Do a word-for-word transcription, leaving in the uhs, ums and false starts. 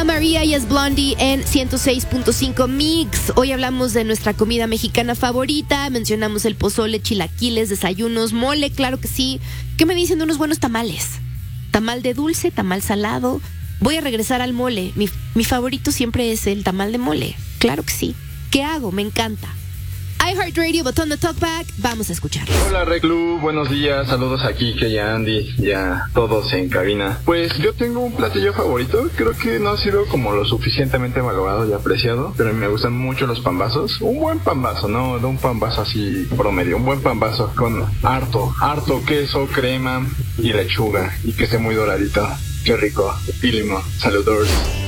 María y es Blondie en ciento seis punto cinco Mix. Hoy hablamos de nuestra comida mexicana favorita. Mencionamos el pozole, chilaquiles, desayunos, mole, claro que sí. ¿Qué me dicen de unos buenos tamales? Tamal de dulce, tamal salado. Voy a regresar al mole. Mi, mi favorito siempre es el tamal de mole. Claro que sí. ¿Qué hago? Me encanta. iHeartRadio, botón de talkback. Vamos a escuchar. Hola Reclu, buenos días, saludos aquí que ya Andy, ya todos en cabina. Pues yo tengo un platillo favorito, creo que no ha sido como lo suficientemente valorado y apreciado, pero me gustan mucho los pambazos. Un buen pambazo, no de un pambazo así promedio, un buen pambazo con harto, harto queso, crema y lechuga y que esté muy doradito. Qué rico, y limón. Saludos.